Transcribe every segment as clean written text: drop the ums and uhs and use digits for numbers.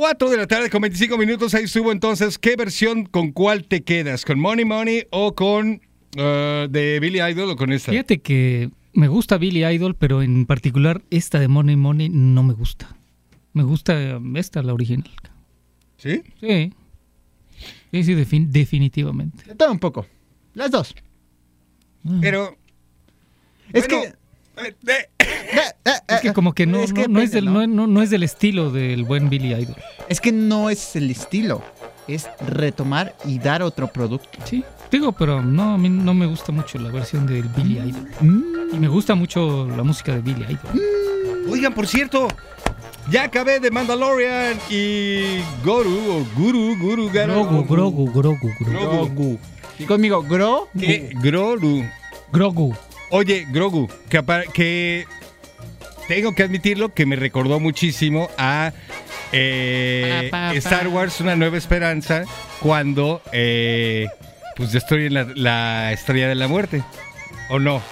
4 de la tarde con 25 minutos. Ahí subo entonces. ¿Qué versión con cuál te quedas? ¿Con Money Money o con de Billy Idol o con esta? Fíjate que me gusta Billy Idol, pero en particular esta de Money Money no me gusta. Me gusta esta, la original. ¿Sí? Sí. Sí, definitivamente. De todo un poco. Las dos. Pero... Es bueno, que... Es que como que no es del estilo del buen Billy Idol. Es que no es el estilo. Es retomar y dar otro producto. Sí, digo, pero no, a mí no me gusta mucho la versión del Billy Idol. Y me gusta mucho la música de Billy Idol. Oigan, por cierto, ya acabé de Mandalorian y Guru. Grogu. Y conmigo, Grogu. Oye, Grogu, que tengo que admitirlo que me recordó muchísimo a Star Wars Una Nueva Esperanza cuando pues destruyen la Estrella de la Muerte. ¿O no?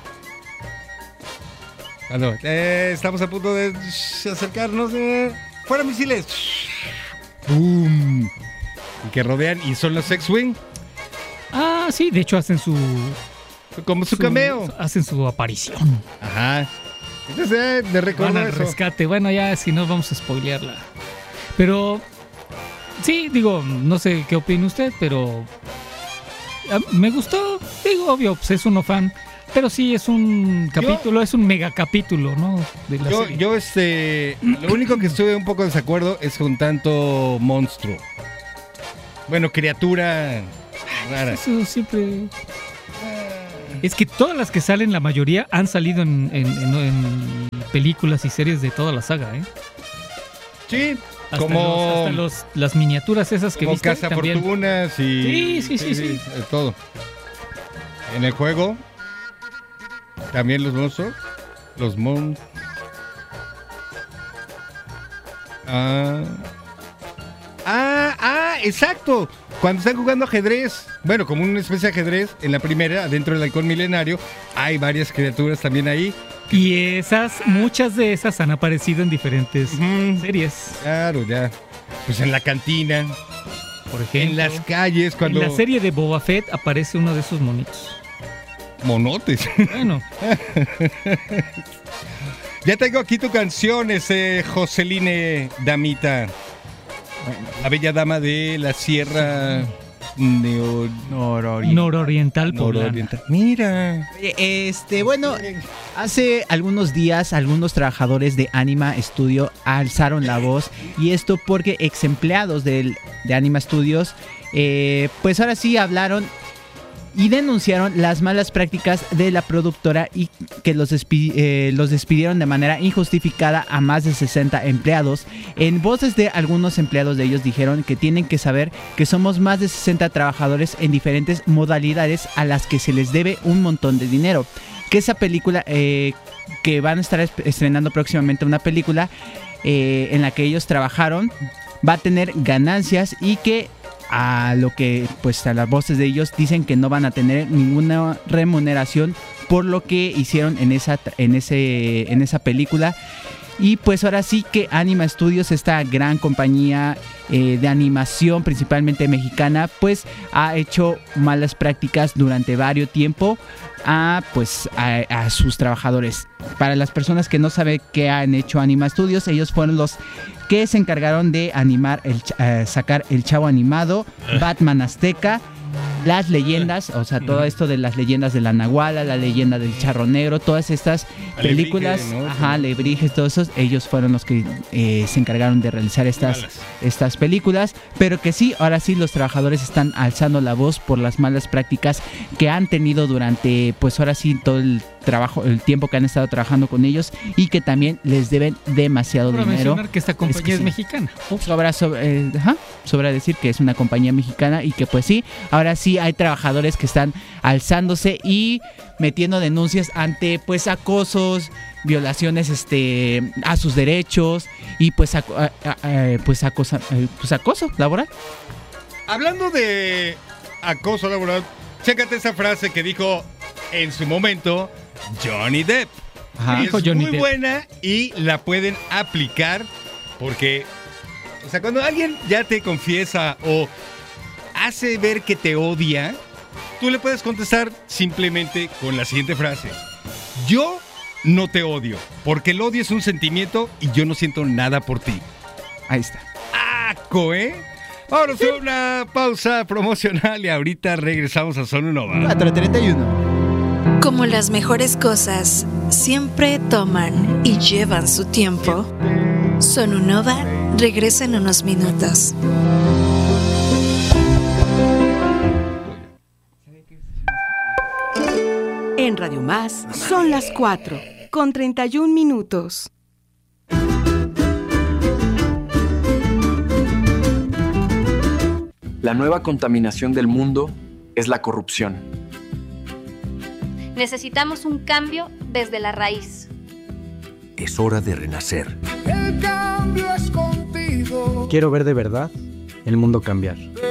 Ah, no. Estamos a punto de acercarnos. ¡Fuera misiles! ¡Bum! Y que rodean y son los X-Wing. Ah, sí, de hecho hacen su cameo. Hacen su aparición. Ajá. Entonces, me recuerdo Van al eso. rescate. Bueno, ya si no vamos a spoilearla. Pero sí, digo, no sé qué opina usted, pero me gustó. Digo, obvio, pues es uno fan. Pero sí, es un capítulo, es un mega capítulo, ¿no? De la serie. Lo único que estuve un poco en desacuerdo es con tanto monstruo. Bueno, criatura rara. Eso siempre... Es que todas las que salen, la mayoría han salido en películas y series de toda la saga, ¿eh? Sí, hasta las miniaturas esas que como viste también. Cazafortunas y... Sí. Todo. En el juego, también los monstruos. Los exacto. Cuando están jugando ajedrez, bueno, como una especie de ajedrez, en la primera, dentro del halcón milenario, hay varias criaturas también ahí. Y muchas de esas han aparecido en diferentes series. Claro, ya. Pues en la cantina, por ejemplo. En las calles, cuando... En la serie de Boba Fett aparece uno de esos monitos. Monotes. Bueno. Ya tengo aquí tu canción, Joseline Damita. La bella dama de la Sierra Nororiental poblana. Mira. Bueno, hace algunos días algunos trabajadores de Anima Studio alzaron la voz, y esto porque ex empleados de Anima Studios pues ahora sí hablaron y denunciaron las malas prácticas de la productora y que los despidieron de manera injustificada a más de 60 empleados. En voces de algunos empleados de ellos dijeron que tienen que saber que somos más de 60 trabajadores en diferentes modalidades a las que se les debe un montón de dinero. Que esa película, que van a estar estrenando próximamente una película en la que ellos trabajaron, va a tener ganancias, y que a lo que pues a las voces de ellos dicen que no van a tener ninguna remuneración por lo que hicieron en esa película. Y pues ahora sí que Anima Studios, esta gran compañía de animación principalmente mexicana, pues ha hecho malas prácticas durante varios tiempo a sus trabajadores. Para las personas que no saben qué han hecho Anima Studios, ellos fueron los que se encargaron de animar sacar El Chavo Animado, Batman Azteca, las leyendas, o sea, todo esto de las leyendas de la Nahuala, la leyenda del Charro Negro, todas estas películas, Alebrijes, todos esos, ellos fueron los que se encargaron de realizar estas películas, pero que sí, ahora sí los trabajadores están alzando la voz por las malas prácticas que han tenido durante, pues ahora sí, todo el trabajo, el tiempo que han estado trabajando con ellos, y que también les deben demasiado dinero. Mencionar que esta compañía es mexicana. Sobra decir que es una compañía mexicana, y que pues sí, ahora sí hay trabajadores que están alzándose y metiendo denuncias ante pues acosos, violaciones a sus derechos y acoso laboral. Hablando de acoso laboral, chécate esa frase que dijo en su momento Johnny Depp. Es muy buena y la pueden aplicar porque O sea, cuando alguien ya te confiesa o hace ver que te odia, tú le puedes contestar simplemente con la siguiente frase. Yo no te odio, porque el odio es un sentimiento y yo no siento nada por ti. Ahí está. ¡Aco, eh! Ahora sí, una pausa promocional y ahorita regresamos a Sono Nova. 4:31. Como las mejores cosas siempre toman y llevan su tiempo, Sono Nova regresa en unos minutos. En Radio Más son las 4:31. La nueva contaminación del mundo es la corrupción. Necesitamos un cambio desde la raíz. Es hora de renacer. El cambio es contigo. Quiero ver de verdad el mundo cambiar.